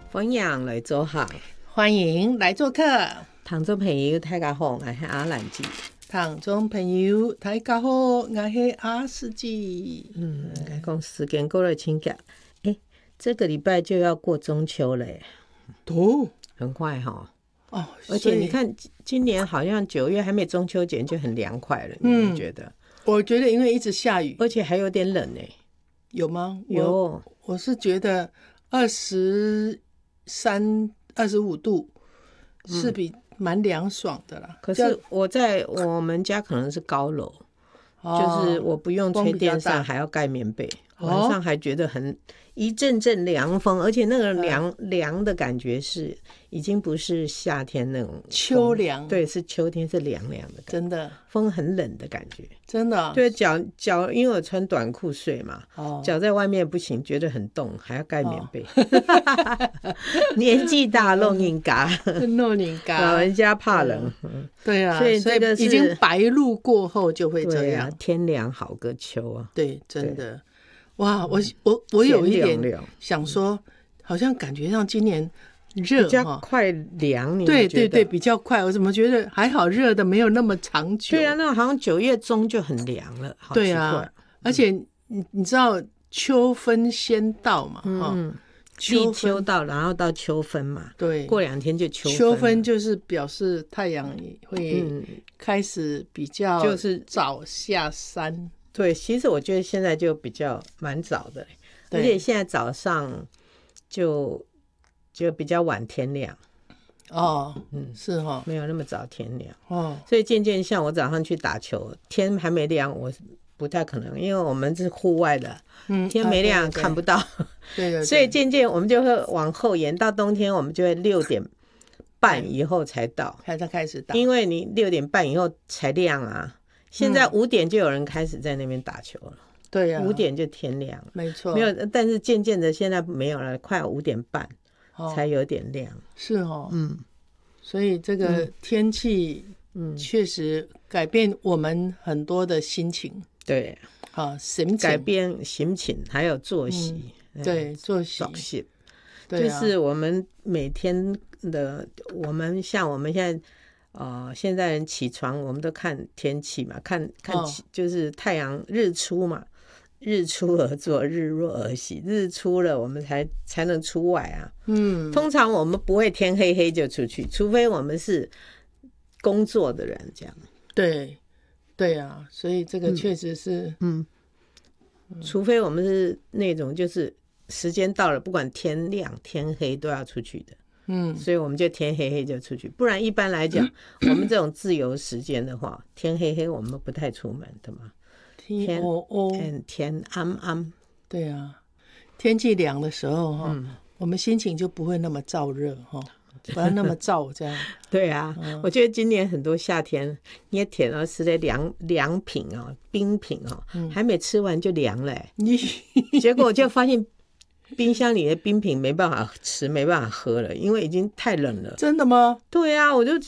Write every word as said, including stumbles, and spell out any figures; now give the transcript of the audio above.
分享来做客， 欢迎来做客。 听众朋友大家好，我是阿兰姐。 听众朋友大家好，我是阿司机。 嗯，讲时间过得真快，哎，这个礼拜就要过中秋了耶， 哦， 很快哈。 哦， 而且你看，今年好像九月还没中秋节就很凉快了，你有没有觉得？嗯， 我觉得因为一直下雨， 而且还有点冷哎。 有吗？ 有， 我, 我是觉得二十三、二十五度是比蛮凉爽的啦。 嗯，可是我在我们家可能是高楼，哦，就是我不用吹电扇，还要盖棉被，晚上还觉得很一阵阵凉风，而且那个凉凉的感觉是已经不是夏天那种秋凉， 对，是秋天，是凉凉的感觉， 真的风很冷的感觉， 真的。 对，脚脚因为我穿短裤睡嘛，脚，哦，在外面不行，觉得很冻，还要盖棉被。哦，年纪大弄人家， 弄人家， 老人家怕冷。 对啊， 所以这个已经白露过后就会这样， 啊，天凉好个秋啊。 对，真的。哇，我我我有一点想说，好像感觉上今年热， 比较快凉，你对对对，比较快。我怎么觉得还好，热的没有那么长久。 对啊，那好像九月中就很凉了，好奇怪。 对啊，而且你你知道秋分先到嘛？ 嗯，立秋到，然后到秋分嘛。 对， 过两天就秋分。 秋分就是表示太阳会开始比较就是早下山。 对，其实我觉得现在就比较蛮早的，而且现在早上就就比较晚天亮。 哦，嗯，是哦， 没有那么早天亮哦， 所以渐渐像我早上去打球，天还没亮，我不太可能，因为我们是户外的，嗯，天没亮，啊，看不到， 对的， 所以渐渐我们就会往后延，到冬天我们就会六点半以后才到， 才才开始打， 因为你六点半以后才亮啊。现在五点就有人开始在那边打球了， 对呀， 五点就天亮了， 没错， 没有，但是渐渐的现在没有了，快五点半才有点亮， 哦，是哦，嗯，所以这个天气，嗯，确实改变我们很多的心情， 对， 啊，心情改变心情，还有作息， 嗯，对，作息， 作息，对，啊，就是我们每天的，我们像我们现在。呃，现在人起床，我们都看天气嘛，看看就是太阳日出嘛，日出而作，日落而息，日出了我们才才能出外啊。嗯，通常我们不会天黑黑就出去，除非我们是工作的人这样。 对，对啊，所以这个确实是， 嗯，嗯，除非我们是那种就是时间到了，不管天亮天黑都要出去的。嗯，所以我们就天黑黑就出去，不然一般来讲，我们这种自由时间的话，天黑黑我们不太出门的嘛。 天哦哦， 天天暗暗。 对啊，天气凉的时候哈，嗯，我们心情就不会那么燥热哈，不要那么燥这样。 对啊，嗯，我觉得今年很多夏天也甜哦，吃的凉凉品哦，冰品哦，嗯，还没吃完就凉了，结果我就发现。冰箱里的冰品没办法吃，没办法喝了，因为已经太冷了。 真的吗？ 对啊，我就